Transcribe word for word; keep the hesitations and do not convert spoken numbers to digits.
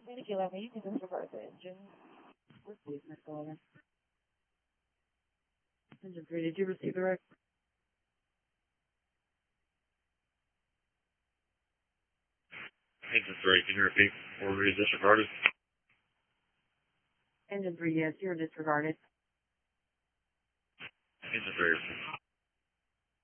Thank you, let me disregard the engine. Replacement caller. Engine three, did you receive the record? Engine three, can you repeat? Order is disregarded. Engine three, yes, you're disregarded. Engine three.